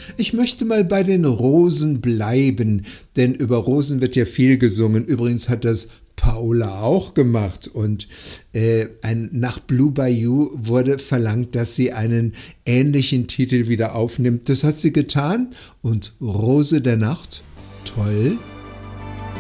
Ich möchte mal bei den Rosen bleiben, denn über Rosen wird ja viel gesungen. Übrigens hat das Paula auch gemacht und nach Blue Bayou wurde verlangt, dass sie einen ähnlichen Titel wieder aufnimmt. Das hat sie getan und Rose der Nacht, toll.